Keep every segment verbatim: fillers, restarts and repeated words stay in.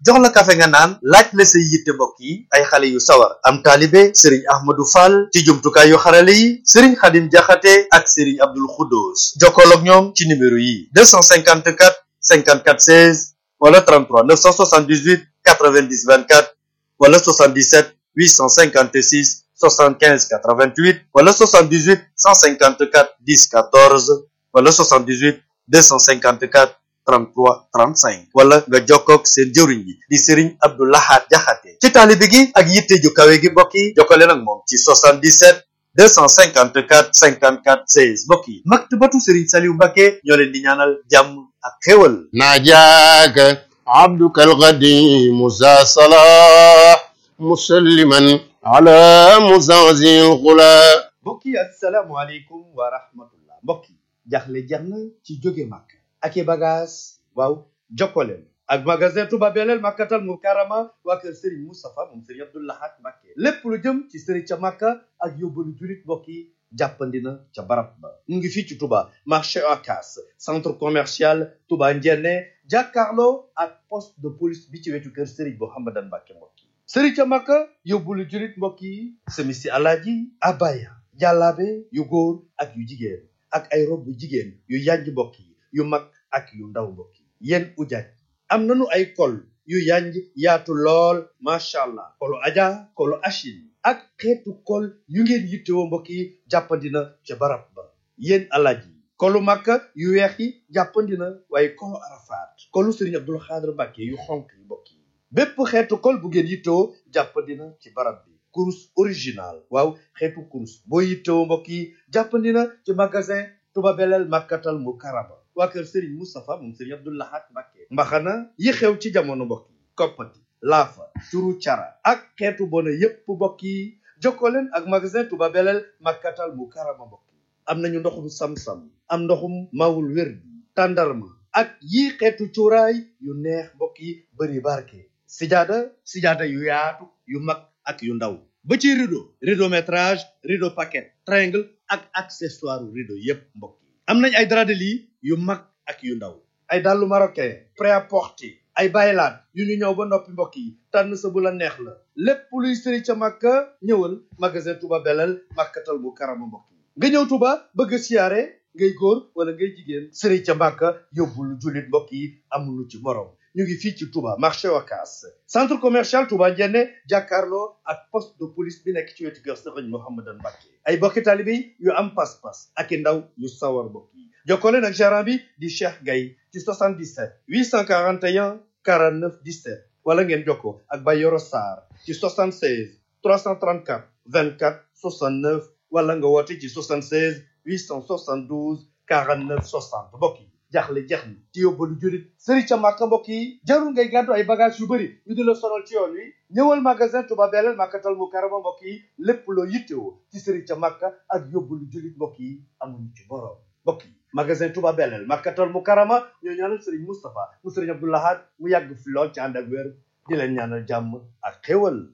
jox la kafe nga naan laaj la say yitte mbokk yi ay xale yu sawar am taalibe sëriñ Ahmadou Fall ci jumtukaay yu xarale yi sëriñ Xadim Jaxate ak sëriñ Abdul Xuddoos jokkool ak ñoom ci numéro yi deux cent cinquante-quatre cinquante-quatre seize wala trente-trois neuf cent soixante-dix-huit quatre-vingt-dix vingt-quatre wala soixante-dix-sept huit cent cinquante-six soixante-quinze quatre-vingt-huit wala soixante-dix-huit cent cinquante-quatre dix quatorze wala soixante-dix-huit deux cent cinquante-quatre trente-trois trente-cinq wala nga jokkoog seen jëwriñ bi di Serigne Abdou Lahad Jaxate ci taalibe gi ak yitte ju kawe gi mbokk yi jokkale nag moom ci soixante-dix-sept deux cent cinquante-quatre cinquante-quatre seize mbokk yi maktabatu Serigne Saliou Mbacké ñoo leen di ñaanal jàmm ak xéwal najaaka abduka alqadim za salah musalliman ala muzazil xula mbokk yi assalaamu aleykum wa rahmatullah mbokk yi jaxle jeex na ci jóge màkk ak i bagage waaw jokkoleen ak magasin Touba Belel Makkatal Mukarrama waa kër Serigne Moustapha moom Serigne Abdou Lahad Mbacké lépp lu jëm ci Serigne ca Makka ak yóbbalu julit mbokk yi jàppandina ca barab ba mu ngi fii ci Touba marché Ocass centre commercial Touba Ndiéné jàkkaarloo ak poste de police bi ci wetu kër Serigne Mouhamadan Mbacké mbokk yi Serigne ca Makka yóbbalu julit mbokk yi semisi alaaji abaya jàllaabe yu góor ak yu jigéen ak ay rob bu jigéen yu yanj mbokk yi yu mag ak yu ndaw mbokk yi yéen ujaaj am nañu ay kol yu yanj yaatu lool macha allah kolu aja kolu achine ak xeetu kol yu ngeen yittewoo mbokk yi jàppandina ca barab ba yéen alaaji kolu makka yu weex yi jàppandina waaye kolu arafaat kolu Serigne Abdou Khadre Mbacké yu xonk yi mbokk yi bépp xeetu kol bu ngeen yittewoo jàppandina ci barab bi kurus original waaw xeetu kurus boo yittewoo mbokk yi jàppandina ci magasin Touba Belel Makkatal Mukarrama waa kër Serigne Moustapha moom Serigne Abdou Lahad Mbacké mbaxana yi xew ci jamono mbokk yi koppati laafa turu cara ak xeetu bona yépp mbokk yi jokkoo leen ak magasin Touba Belel Makkatal Mukarrama mbokk yi am nañu ndoxum sam-sam am ndoxum mawul wér bi tàndarma ak yii xeetu cuuraay yu neex mbokk yi bëri barke sijaada sijaada yu yaatu yu mag ak yu ndaw ba ci rideau rideau métrage rideau paquet triangle ak accessoire rideau yépp mbokk yi am nañ ay drap de lit yu mag ak yu ndaw ay dàllu marocain prêt-à-porter ay baylaat yu ñu ñëw ba noppi mbokk yi tànn sa bu la neex la lépp luy sëri ca Makka ñëwal magasin Touba Belel Makkatal Mukarrama mbokk yi nga ñëw Touba bëgg a siyaare ngay góor wala ngay jigéen sëri ca Makka yóbbul jullit mbokk yi amulu ci morom ñu ngi fii ci Touba marché Ocass centre commercial Touba Ndiéné jàkkaarloo ak poste de police bi nekk ci wetu kër Serigne Mouhamadan Mbacké ay bokki taalibe yu am pas-pas ak i ndaw yu sawar mbokk yi jokkoo leen ak gérant bi di Cheikh Gaye ci soixante-dix-sept huit cent quarante et un quarante-neuf dix-sept wala ngeen jokkoo ak Bayoro Sarr ci soixante-seize trois cent trente-quatre vingt-quatre soixante-neuf wala nga woote ci soixante-seize huit cent soixante-douze quarante-neuf soixante mbokk yi jaaxle jeex na ci yóbbalu jurit Serigne ca Makka mbokk yi jarul ngay gàddu ay bagage yu bëri ñu di la sonal ci yoon wi ñëwal magasin Touba Belel Makkatal Mukarrama mbokk yi lépp loo yittewoo ci Serigne ca Makka ak yóbbalu jurit mbokk yi amuñu ci borom mbokk yi magasin Touba Belel Makkatal Mukarrama ñoo ñaanal Serigne Moustapha mu Serigne Abdou Lahad mu yàgg fi lool ci ànd ak wér di leen ñaanal jàmm ak xéwal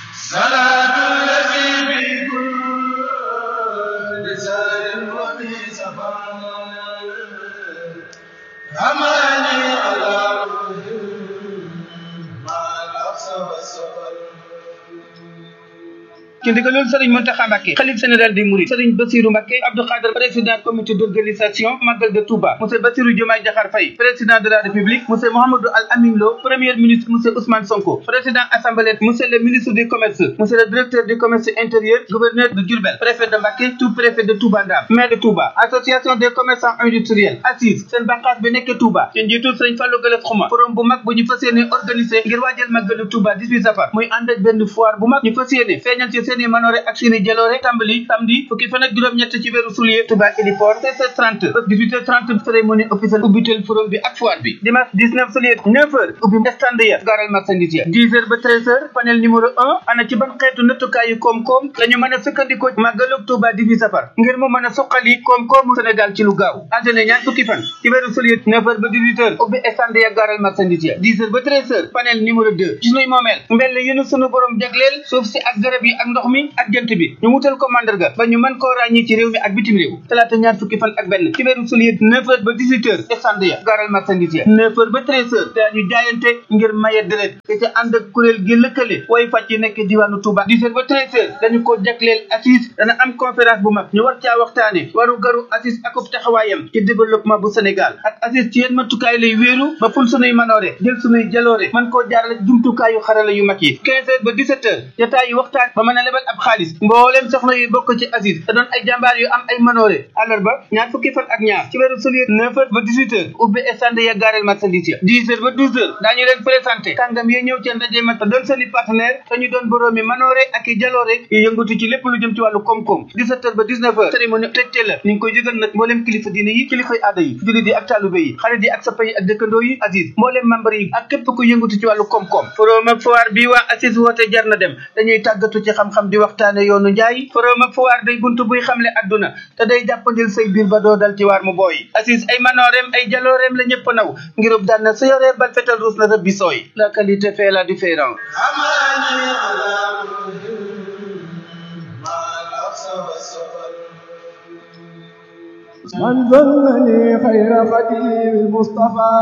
ci ndigalul Serigne Mountakha Mbacké xalif général des Mourides Serigne Bassirou Mbacké Abdou Khadre président comité d'organisation Magal de Touba monsieur Bassirou Diomaye Diakhar Faye président de la République monsieur Mouhamadou Al Amin Lo premier ministre monsieur Ousmane Sonko président assemblée monsieur le ministre du commerce monsieur le directeur du commerce intérieur gouverneur de Diourbel préfet de Mbacké sous-préfet de Touba Ndam maire de Touba association des commerçants industriels assise seen bànqaas bi nekk Touba ci njiitul Serigne Fallou Galass Xuma forum bu mag bu ñu fas yéene organisé ngir waajal Magal de Touba dix-huit safar muy ànd ak benn foire bu mag ñu fas yéene feeñal ci seeni manoore ak seeni jaloore tàmbali samedi fukki fan ak juróom-ñett ci weeru Soulier Touba Héliport seize heures trente ba dix-huit heures trente cérémonie officielle ubbitel forum bi ak foire bi dimanche dix-neuf Soulier neuf heures ubbi stand ya garal marchandise ya dix heures ba treize heures panel numéro un ana ci ban xeetu nattukaayu koom-koom la ñu mën a sukkandikoo màggalug Touba dix-huit safar ngir mu mën a suqali koom-koomu Sénégal ci lu gaaw altine ñaar fukki fan ci weeru Soulier neuf heures ba dix-huit heures ubbi stand ya garal marchandise ya dix heures ba treize heures panel numéro deux gis nuy moomeel mbell yu nu sunu borom jagleel suuf si ak garab yi ak ndox ndox mi ak jant bi ñu wutal ko mandarga ba ñu mën koo ràññee ci réew mi ak bitim réew talaata ñaar fukki fan ak benn ci weeru sulier neuf heures ba dix-huit heures stand ya gaaral marchandise ya neuf heures ba treize heures daañu jaayante ngir maye deret te ca ànd ak kuréel gi lëkkale way fàcc yi nekk diwaanu Touba dix heures ba treize heures dañu ko jagleel assise dana am conférence bu mag ñu war caa waxtaane waru garu assise akub taxawaayam ci développement bu Sénégal ak assise ci yéen matukaay lay wéeru ba ful sunuy manoore jël sunuy jaloore man koo jaarale jumtukaayu xarala yu mag yi quinze heures ba dix-sept heures jotaay yi waxtaan ba mën a lebal ab xaalis mbooleem soxna yu bokk ci assise te doon ay jàmbaar yu am ay manoore àllarba ñaar fukki fan ak ñaar ci weeru sulier neuf heures ba dix-huit heures ubbi stand ya gaareel marchandise ya dix heures ba douze heures daañu leen présenté kàngam yi ñëw ci ndaje ma te doon seeni partenaire te ñu doon boroomi manoore ak i jaloore yu yëngatu ci lépp lu jëm ci wàllu koom-koom dix-sept heures ba dix-neuf heures cérémonie tëjte la ñu ngi koy yëgal nag mbooleem kilifa diine yi kilifay aada yi jullit yi ak taalube yi xarit yi ak sappa yi ak dëkkandoo yi Aziz mbooleem membre yi ak képp ku yëngatu ci wàllu koom-koom forum ak foire bi waa Aziz woote jar na dem dañuy tàggatu ci xam-xam di waxtaane yoonu njaay forum ak foire day buntu buy xamle adduna te day jàppandil say biir ba doo dal ci waar mu booy Aziz ay manooreem ay jalooreem la ñëpp naw ngirub daan na sa yoree bal fetal ruus na rëbbi sooy la qualité fait la différence من ظنني خير خديم المصطفى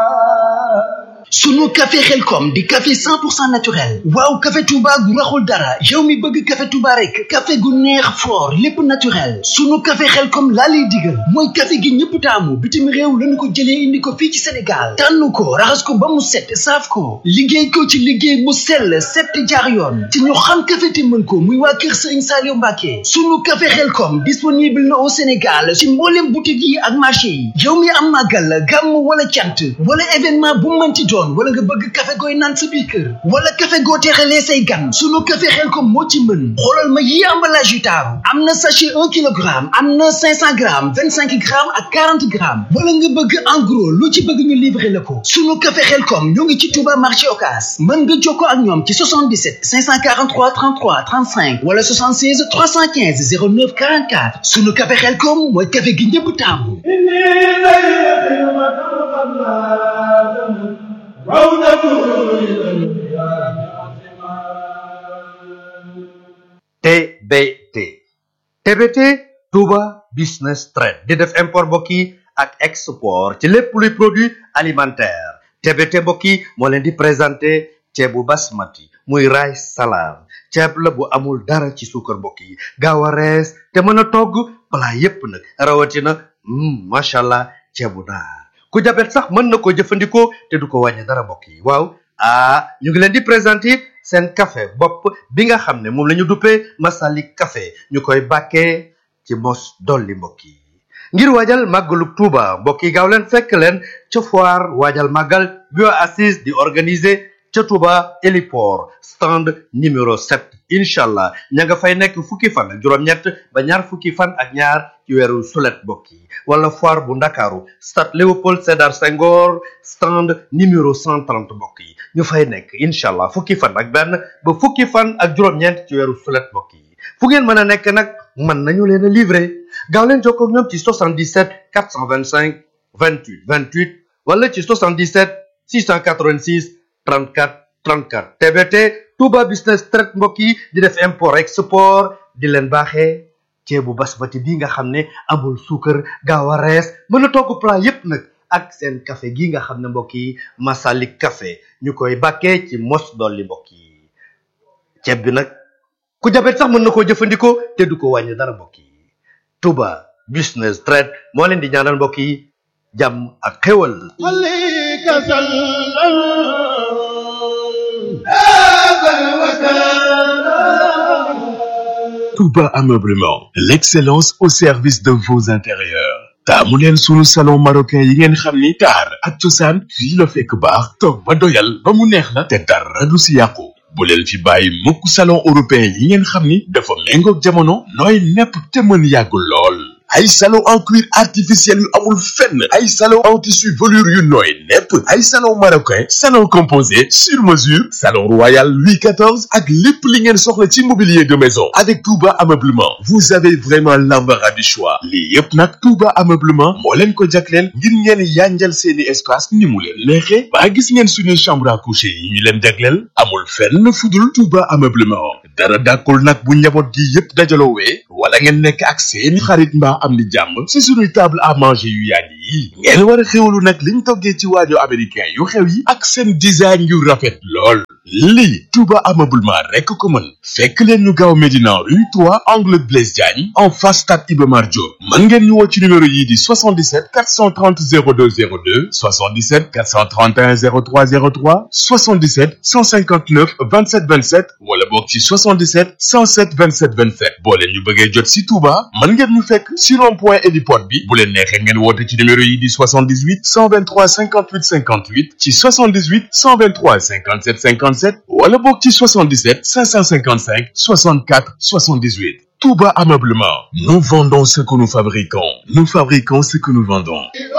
sunu café Xelkom di café cent pour cent naturel waaw café Touba gu raxul dara yow mi bëgg café Touba rek café gu neex fort lépp naturel sunu café Xelkom laa lay digal mooy café gi ñëpp taamu bitim réew lañu ko jëlee indi ko fii ci Sénégal tànn ko raxas ko ba mu set saaf ko liggéey ko ci liggéey mu sell set jaar yoon te ñu xam café te mën ko muy waa kër Serigne Saliou Mbacké sunu café Xelkom disponible na au Sénégal ci mboolem boutique yi ak marché yi yow mi am màggal gàmm wala cant wala événement bu mënti doon wala nga bëgg café gooy naan sa biir kër wala café goo teexalee say gan sunu café Xelkom moo ci mën xoolal ma yi emballage yu taaru am na sachet un kilogramme am na cinq cents grammes vingt-cinq grammes ak quarante grammes wala nga bëgg en gros lu ci bëgg ñu livrer la ko sunu café Xelkom ñoo ngi ci Touba marché Ocass mën nga jokkoo ak ñoom ci soixante-dix-sept cinq cent quarante-trois trente-trois trente-cinq wala soixante-seize trois cent quinze zéro neuf quarante-quatre sunu café Xelkom mooy café gi ñëpp taamu T B T T B T Touba Business Trade di def import mbokk yi ak export ci lépp luy produit alimentaire T B T mbokk yi moo leen di présenté ceebu basmati muy rice salade ceeb la bu amul dara ci suukar mbokk yi gaaw a rees te mën a togg plat yépp nag rawatina macha allah ceebu naar ku jabet sax mën na ko jëfandikoo te du ko wàññi dara mbokk yi waaw ah ñu ngi leen di présenter seen café bopp bi nga xam ne moom la ñu duppee Masalik café ñu koy bàkkee ci mos dolli mbokk yi ngir waajal màggalu Tuuba mbokk yi gaaw leen fekk leen ca foire waajal màggal bi waa assise di organiser ca Tuuba héliport stand numéro sept incha allah ña nga fay nekk fukki fan ak juróom-ñett ba ñaar fukki fan ak ñaar ci weeru sulet mbokk yi wala foire bu ndakaaru stade Léopold Sédar Senghor stand numéro cent trente mbokk yi ñu fay nekk incha allah fukki fan ak benn ba fukki fan ak juróom-ñeent ci weeru sulet mbokk yi fu ngeen mën a nekk nag mën nañu leen a livrer gaaw leen jokkoo ak ñoom ci soixante-dix-sept quatre cent vingt-cinq vingt-huit vingt-huit wala ci soixante-dix-sept six cent quatre-vingt-six trente-quatre trente-quatre T B T Touba Business Trade mbokk yi di def import export di leen baaxee ceebu basmati bi nga xam ne amul suukar gaaw a rees mën a togg plat yépp nag ak seen café gi nga xam ne mbokk yi Masalik café ñu koy bàkkee ci mos dolli mbokk yi ceeb bi nag ku jabet sax mën na koo jëfandikoo te du ko wàññi dara mbokk yi Touba Business Trade moo leen di ñaanal mbokk yi jàmm ak xéwal Touba Ameublement, l'excellence au service de vos intérieurs. taamu leen sunu salon marocain yi ngeen xam ni taar ak cosaan fii la fekk baax toog ba doyal ba mu neex la te dara du si yàqu bu leen fi bàyyi mukk salon européen yi ngeen xam ni dafa méngoog jamono nooy nepp te mën yàggul lool ay salon en cuir artificiel yu amul fenn ay salon en tissu velours yu nooy nepp ay salon marocain salon composé sur mesure salon royal Louis quatorze ak lépp li ngeen soxla ci mobilier de maison avec Touba Ameublement vous avez vraiment l'embarras du choix lii yépp nag Touba Ameublement moo leen ko jagleel ngir ngeen yanjal seeni espace ni mu leen neexee ba gis ngeen suñuy chambre à coucher yi ñu leen jagleel amul fenn fudul Touba Ameublement dara dàkkul nag bu njaboot gi yépp dajaloowee wala ngeen nekk ak seeni xarit mbaa am ni jàmm ci suñuy table à manger yu yàgg yi ngeen war a xewlu nag liñ toggee ci waajo américain yu xew yi ak seen design yu rafet lool lii Touba Ameublement rekk ko mën fekk leen ñu gaaw Médina rue trois angle Blaise Diagne en face stade Iba Mar Diop mën ngeen ñu woo ci numéro yii di soixante-dix-sept quatre cent trente zéro deux zéro deux soixante-dix-sept quatre cent trente et un zéro trois zéro trois soixante-dix-sept cent cinquante-neuf vingt-sept vingt-sept wala boog ci soixante-dix-sept cent sept vingt-sept vingt-sept boo leen ñu bëggee jot ci Touba mën ngeen ñu fekk ci rond-point héliport bi bu leen neexee ngeen woote ci numéro yii di soixante-dix-huit cent vingt-trois cinquante-huit cinquante-huit ci soixante-dix-huit cent vingt-trois cinquante-sept cinquante-sept wala boog ci soixante-dix-sept cinq cent cinquante-cinq soixante-quatre soixante-dix-huit Touba Ameublement nous vendons ce que nous fabriquons nous fabriquons ce que nous vendons